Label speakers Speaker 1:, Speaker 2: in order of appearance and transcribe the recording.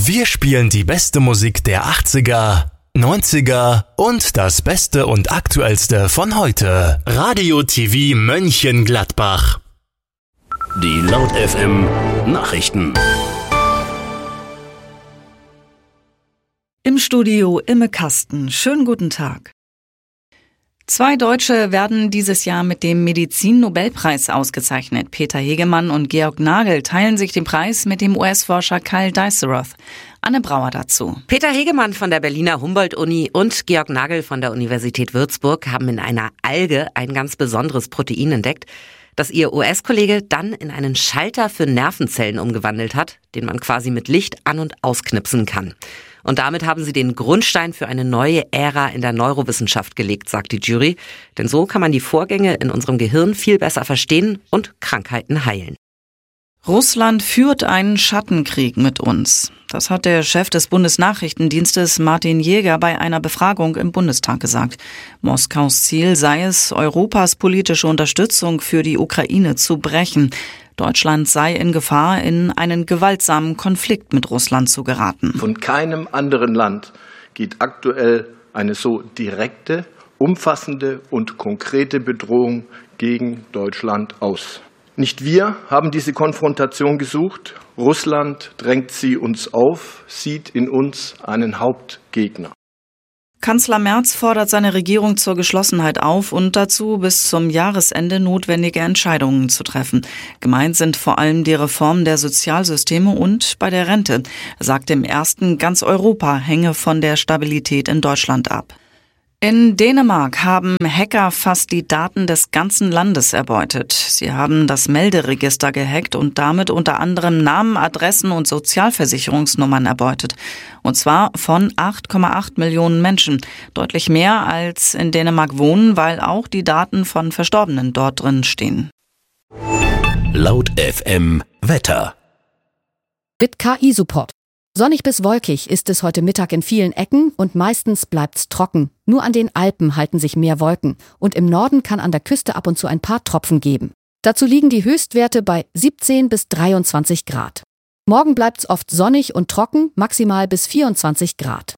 Speaker 1: Wir spielen die beste Musik der 80er, 90er und das Beste und Aktuellste von heute. Radio TV Mönchengladbach.
Speaker 2: Die Laut FM Nachrichten.
Speaker 3: Im Studio Imme Kasten. Schönen guten Tag. 2 Deutsche werden dieses Jahr mit dem Medizin-Nobelpreis ausgezeichnet. Peter Hegemann und Georg Nagel teilen sich den Preis mit dem US-Forscher Kyle Diceroth. Anne Brauer dazu.
Speaker 4: Peter Hegemann von der Berliner Humboldt-Uni und Georg Nagel von der Universität Würzburg haben in einer Alge ein ganz besonderes Protein entdeckt, das ihr US-Kollege dann in einen Schalter für Nervenzellen umgewandelt hat, den man quasi mit Licht an- und ausknipsen kann. Und damit haben sie den Grundstein für eine neue Ära in der Neurowissenschaft gelegt, sagt die Jury. Denn so kann man die Vorgänge in unserem Gehirn viel besser verstehen und Krankheiten heilen.
Speaker 3: Russland führt einen Schattenkrieg mit uns. Das hat der Chef des Bundesnachrichtendienstes Martin Jäger bei einer Befragung im Bundestag gesagt. Moskaus Ziel sei es, Europas politische Unterstützung für die Ukraine zu brechen. Deutschland sei in Gefahr, in einen gewaltsamen Konflikt mit Russland zu geraten.
Speaker 5: Von keinem anderen Land geht aktuell eine so direkte, umfassende und konkrete Bedrohung gegen Deutschland aus. Nicht wir haben diese Konfrontation gesucht. Russland drängt sie uns auf, sieht in uns einen Hauptgegner.
Speaker 3: Kanzler Merz fordert seine Regierung zur Geschlossenheit auf und dazu, bis zum Jahresende notwendige Entscheidungen zu treffen. Gemeint sind vor allem die Reform der Sozialsysteme und bei der Rente. Er sagt im Ersten, ganz Europa hänge von der Stabilität in Deutschland ab. In Dänemark haben Hacker fast die Daten des ganzen Landes erbeutet. Sie haben das Melderegister gehackt und damit unter anderem Namen, Adressen und Sozialversicherungsnummern erbeutet. Und zwar von 8,8 Millionen Menschen. Deutlich mehr als in Dänemark wohnen, weil auch die Daten von Verstorbenen dort drin stehen.
Speaker 2: Laut FM Wetter.
Speaker 6: Mit KI-Support. Sonnig bis wolkig ist es heute Mittag in vielen Ecken und meistens bleibt's trocken. Nur an den Alpen halten sich mehr Wolken und im Norden kann an der Küste ab und zu ein paar Tropfen geben. Dazu liegen die Höchstwerte bei 17 bis 23 Grad. Morgen bleibt's oft sonnig und trocken, maximal bis 24 Grad.